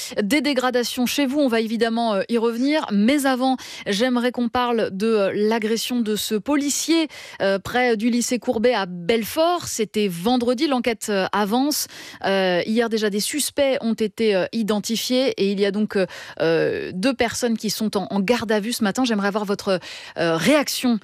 des dégradations chez vous. On va évidemment y revenir. Mais avant, j'aimerais qu'on parle de l'agression de ce policier près du lycée Courbet à Belfort. C'était vendredi, l'enquête avance. Hier déjà, des suspects ont été identifiés et il y a donc 2 personnes qui sont en garde à vue ce matin. J'aimerais avoir votre réaction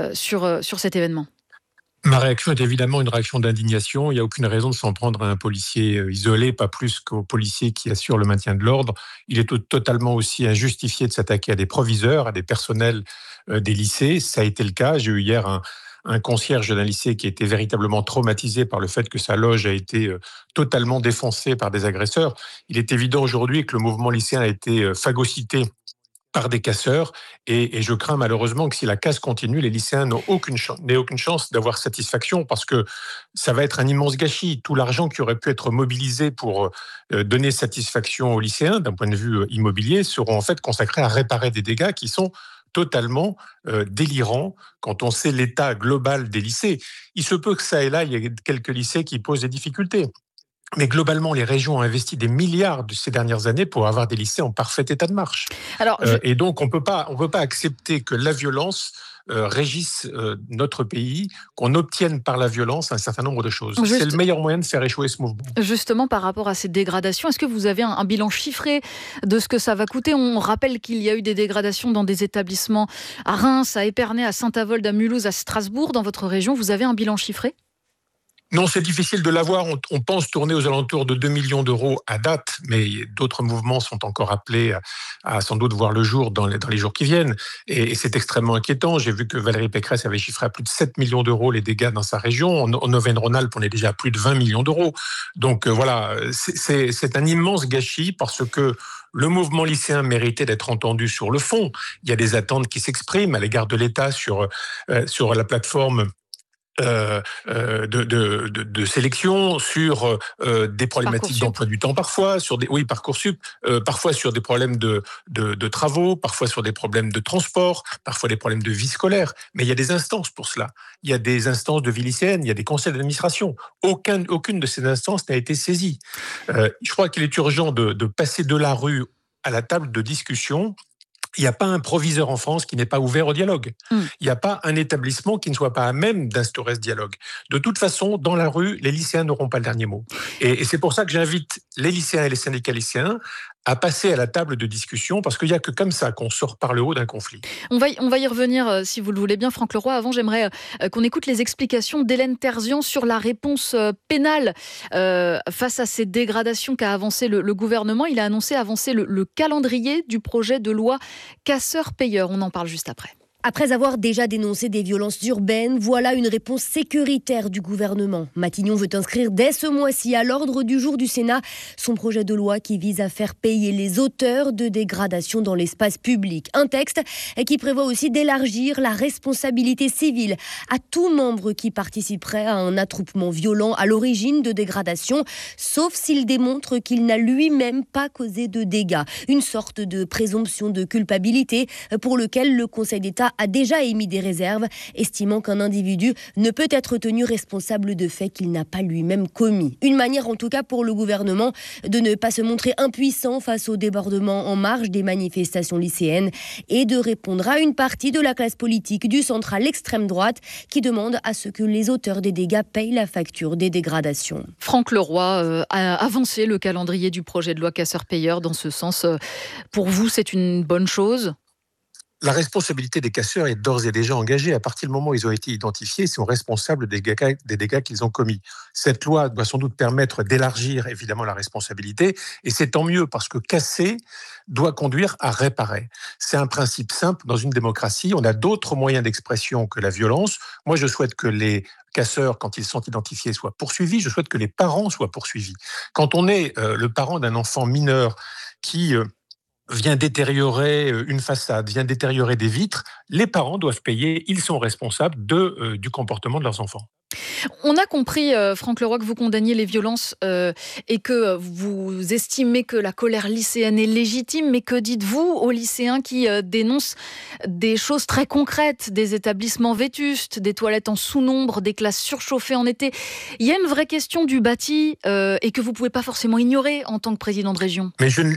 sur cet événement. Ma réaction est évidemment une réaction d'indignation. Il n'y a aucune raison de s'en prendre à un policier isolé, pas plus qu'au policier qui assure le maintien de l'ordre. Il est totalement aussi injustifié de s'attaquer à des proviseurs, à des personnels des lycées. Ça a été le cas. J'ai eu hier un concierge d'un lycée qui était véritablement traumatisé par le fait que sa loge a été totalement défoncée par des agresseurs. Il est évident aujourd'hui que le mouvement lycéen a été phagocyté par des casseurs et je crains malheureusement que si la casse continue, les lycéens n'aient aucune chance d'avoir satisfaction parce que ça va être un immense gâchis. Tout l'argent qui aurait pu être mobilisé pour donner satisfaction aux lycéens d'un point de vue immobilier seront en fait consacrés à réparer des dégâts qui sont totalement délirants quand on sait l'état global des lycées. Il se peut que ça et là, il y ait quelques lycées qui posent des difficultés. Mais globalement, les régions ont investi des milliards de ces dernières années pour avoir des lycées en parfait état de marche. Alors, Et donc, on peut pas accepter que la violence régisse notre pays, qu'on obtienne par la violence un certain nombre de choses. C'est le meilleur moyen de faire échouer ce mouvement. Justement, par rapport à ces dégradations, est-ce que vous avez un bilan chiffré de ce que ça va coûter ? On rappelle qu'il y a eu des dégradations dans des établissements à Reims, à Épernay, à Saint-Avold, à Mulhouse, à Strasbourg. Dans votre région, vous avez un bilan chiffré ? Non, c'est difficile de l'avoir. On pense tourner aux alentours de 2 millions d'euros à date, mais d'autres mouvements sont encore appelés à sans doute voir le jour dans les jours qui viennent. Et c'est extrêmement inquiétant. J'ai vu que Valérie Pécresse avait chiffré à plus de 7 millions d'euros les dégâts dans sa région. En Auvergne-Rhône-Alpes, on est déjà à plus de 20 millions d'euros. Donc voilà, c'est un immense gâchis parce que le mouvement lycéen méritait d'être entendu sur le fond. Il y a des attentes qui s'expriment à l'égard de l'État sur la plateforme de sélection, sur des problématiques d'emploi du temps parfois, sur des Parcoursup, parfois sur des problèmes de travaux, parfois sur des problèmes de transport, parfois des problèmes de vie scolaire. Mais il y a des instances pour cela. Il y a des instances de vie lycéenne, il y a des conseils d'administration. Aucune de ces instances n'a été saisie. Je crois qu'il est urgent de passer de la rue à la table de discussion. Il n'y a pas un proviseur en France qui n'est pas ouvert au dialogue. Il n'y a pas un établissement qui ne soit pas à même d'instaurer ce dialogue. De toute façon, dans la rue, les lycéens n'auront pas le dernier mot. Et c'est pour ça que j'invite les lycéens et les syndicats lycéens à passer à la table de discussion, parce qu'il n'y a que comme ça qu'on sort par le haut d'un conflit. On va y revenir, si vous le voulez bien, Franck Leroy. Avant, j'aimerais qu'on écoute les explications d'Hélène Terzian sur la réponse pénale face à ces dégradations qu'a avancé le gouvernement. Il a annoncé avancer le calendrier du projet de loi casseurs-payeurs. On en parle juste après. Après avoir déjà dénoncé des violences urbaines, voilà une réponse sécuritaire du gouvernement. Matignon veut inscrire dès ce mois-ci à l'ordre du jour du Sénat son projet de loi qui vise à faire payer les auteurs de dégradations dans l'espace public. Un texte qui prévoit aussi d'élargir la responsabilité civile à tout membre qui participerait à un attroupement violent à l'origine de dégradations, sauf s'il démontre qu'il n'a lui-même pas causé de dégâts. Une sorte de présomption de culpabilité pour lequel le Conseil d'État a déjà émis des réserves, estimant qu'un individu ne peut être tenu responsable de faits qu'il n'a pas lui-même commis. Une manière en tout cas pour le gouvernement de ne pas se montrer impuissant face au débordement en marge des manifestations lycéennes et de répondre à une partie de la classe politique du centre à l'extrême droite qui demande à ce que les auteurs des dégâts payent la facture des dégradations. Franck Leroy a avancé le calendrier du projet de loi casseurs-payeurs. Dans ce sens, pour vous, c'est une bonne chose ? La responsabilité des casseurs est d'ores et déjà engagée. À partir du moment où ils ont été identifiés, ils sont responsables des dégâts qu'ils ont commis. Cette loi doit sans doute permettre d'élargir évidemment la responsabilité, et c'est tant mieux parce que casser doit conduire à réparer. C'est un principe simple dans une démocratie. On a d'autres moyens d'expression que la violence. Moi, je souhaite que les casseurs, quand ils sont identifiés, soient poursuivis. Je souhaite que les parents soient poursuivis. Quand on est le parent d'un enfant mineur qui vient détériorer une façade, vient détériorer des vitres, les parents doivent payer, ils sont responsables du comportement de leurs enfants. On a compris, Franck Leroy, que vous condamniez les violences et que vous estimez que la colère lycéenne est légitime, mais que dites-vous aux lycéens qui dénoncent des choses très concrètes, des établissements vétustes, des toilettes en sous-nombre, des classes surchauffées en été ? Il y a une vraie question du bâti et que vous ne pouvez pas forcément ignorer en tant que président de région. Mais je